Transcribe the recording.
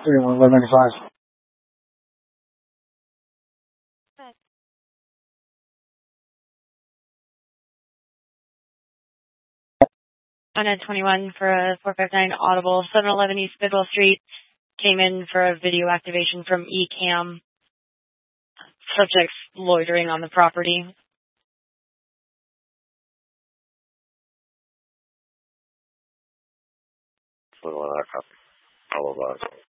1195. On a 21 for a 459 Audible, 711 East Bidwell Street. Came in for a video activation from eCam. Subjects loitering on the property. Copy. All of us.